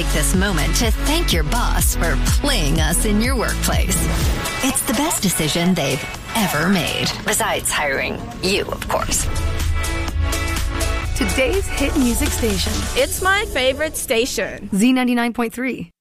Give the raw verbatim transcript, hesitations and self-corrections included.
take this moment to thank your boss for playing us in your workplace. It's the best decision they've ever made. Besides hiring you, of course. Today's hit music station. It's my favorite station. Z ninety-nine point three.